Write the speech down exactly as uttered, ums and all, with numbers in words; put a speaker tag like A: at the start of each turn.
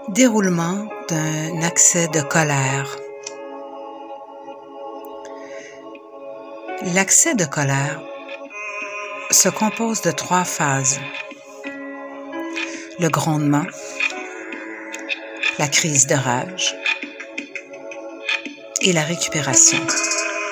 A: Déroulement d'un accès de colère. L'accès de colère se compose de trois phases: le grondement, la crise de rage et la récupération.